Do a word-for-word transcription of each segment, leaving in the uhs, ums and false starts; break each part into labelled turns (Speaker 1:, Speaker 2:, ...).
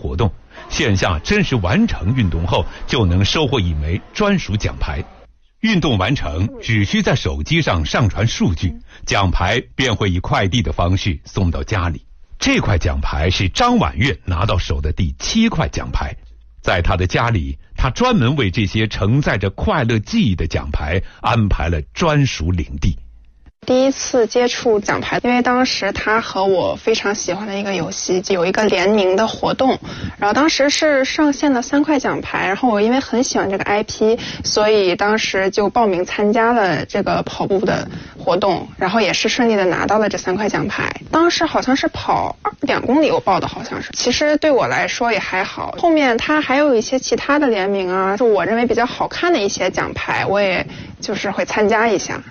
Speaker 1: 活动，线下真实完成运动后就能收获一枚专属奖牌。运动完成只需在手机上上传数据，奖牌便会以快递的方式送到家里。这块奖牌是张婉月拿到手的第七块奖牌，在他的家里，他专门为这些承载着快乐记忆的奖牌安排了专属领地。
Speaker 2: 第一次接触奖牌，因为当时它和我非常喜欢的一个游戏有一个联名的活动，然后当时是上线了三块奖牌，然后我因为很喜欢这个 I P， 所以当时就报名参加了这个跑步的活动，然后也是顺利的拿到了这三块奖牌。当时好像是跑两公里，我报的好像是，其实对我来说也还好。后面它还有一些其他的联名啊，是我认为比较好看的一些奖牌，我也就是会参加一下。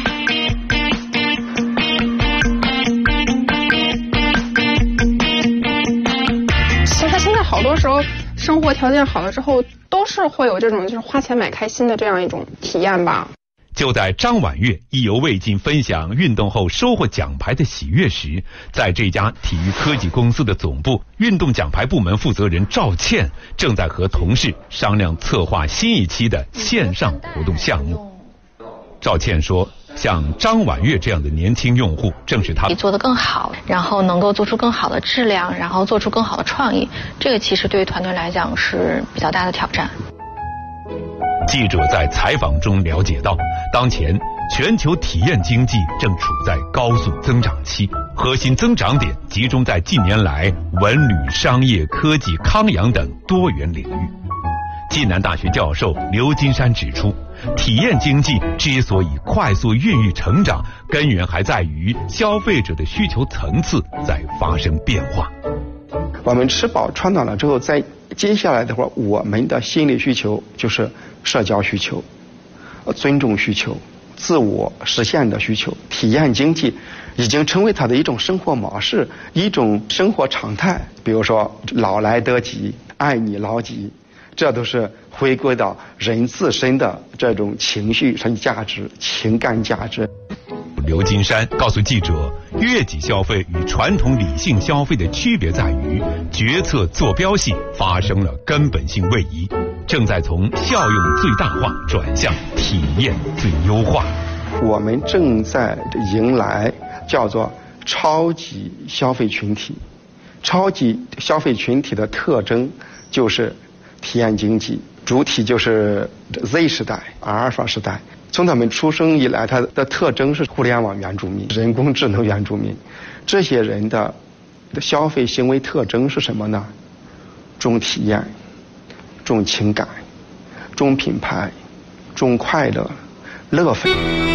Speaker 2: 好多时候生活条件好了之后，都是会有这种就是花钱买开心的这样一种体验吧。
Speaker 1: 就在张婉月意犹未尽分享运动后收获奖牌的喜悦时，在这家体育科技公司的总部，运动奖牌部门负责人赵倩正在和同事商量策划新一期的线上活动项目。赵倩说，像张婉月这样的年轻用户，正是他
Speaker 3: 做得更好，然后能够做出更好的质量，然后做出更好的创意，这个其实对于团队来讲是比较大的挑战。
Speaker 1: 记者在采访中了解到，当前全球体验经济正处在高速增长期，核心增长点集中在近年来文旅、商业、科技、康养等多元领域。暨南大学教授刘金山指出，体验经济之所以快速孕育成长，根源还在于消费者的需求层次在发生变化。
Speaker 4: 我们吃饱穿暖了之后，在接下来的话，我们的心理需求就是社交需求、尊重需求、自我实现的需求。体验经济已经成为它的一种生活模式，一种生活常态。比如说老来得及、爱你老己，这都是回归到人自身的这种情绪上价值、情感价值。
Speaker 1: 刘金山告诉记者，悦己消费与传统理性消费的区别在于，决策坐标系发生了根本性位移，正在从效用最大化转向体验最优化。
Speaker 4: 我们正在迎来叫做超级消费群体。超级消费群体的特征就是体验经济，主体就是 Z 时代、阿尔法时代。从他们出生以来，它的特征是互联网原住民、人工智能原住民。这些人的消费行为特征是什么呢？重体验、重情感、重品牌、重快乐、乐分。